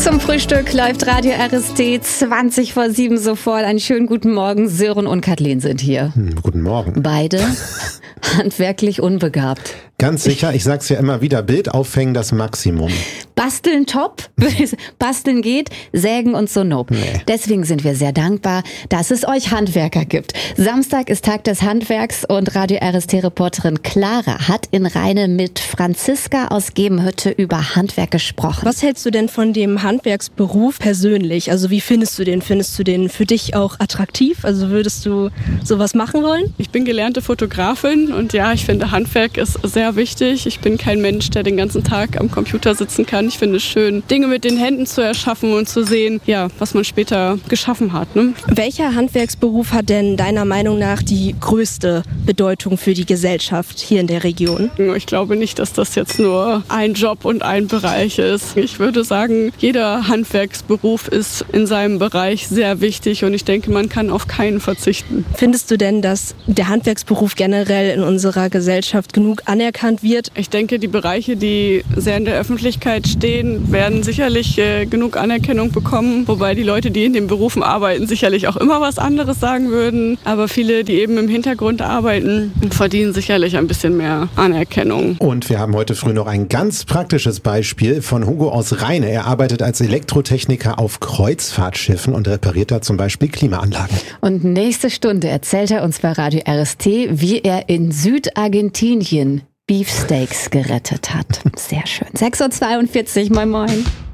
Zum Frühstück läuft Radio RST 20 vor 7 sofort. Einen schönen guten Morgen. Sören und Kathleen sind hier. Guten Morgen. Beide handwerklich unbegabt. Ganz sicher, ich sag's ja immer wieder, Bild aufhängen das Maximum. Basteln top, basteln geht, sägen und so nope. Nee. Deswegen sind wir sehr dankbar, dass es euch Handwerker gibt. Samstag ist Tag des Handwerks und Radio RST-Reporterin Clara hat in Rheine mit Franziska aus Gebenhütte über Handwerk gesprochen. Was hältst du denn von dem Handwerksberuf persönlich? Also wie findest du den? Findest du den für dich auch attraktiv? Also würdest du sowas machen wollen? Ich bin gelernte Fotografin und ja, ich finde Handwerk ist sehr wichtig. Ich bin kein Mensch, der den ganzen Tag am Computer sitzen kann. Ich finde es schön, Dinge mit den Händen zu erschaffen und zu sehen, ja, was man später geschaffen hat. Ne? Welcher Handwerksberuf hat denn deiner Meinung nach die größte Bedeutung für die Gesellschaft hier in der Region? Ich glaube nicht, dass das jetzt nur ein Job und ein Bereich ist. Ich würde sagen, jeder Handwerksberuf ist in seinem Bereich sehr wichtig und ich denke, man kann auf keinen verzichten. Findest du denn, dass der Handwerksberuf generell in unserer Gesellschaft genug anerkannt wird? Ich denke, die Bereiche, die sehr in der Öffentlichkeit stehen, werden sicherlich genug Anerkennung bekommen. Wobei die Leute, die in den Berufen arbeiten, sicherlich auch immer was anderes sagen würden. Aber viele, die eben im Hintergrund arbeiten, verdienen sicherlich ein bisschen mehr Anerkennung. Und wir haben heute früh noch ein ganz praktisches Beispiel von Hugo aus Rheine. Er arbeitet als Elektrotechniker auf Kreuzfahrtschiffen und repariert da zum Beispiel Klimaanlagen. Und nächste Stunde erzählt er uns bei Radio RST, wie er in Südargentinien Beefsteaks gerettet hat. Sehr schön. 6:42 Uhr, moin moin.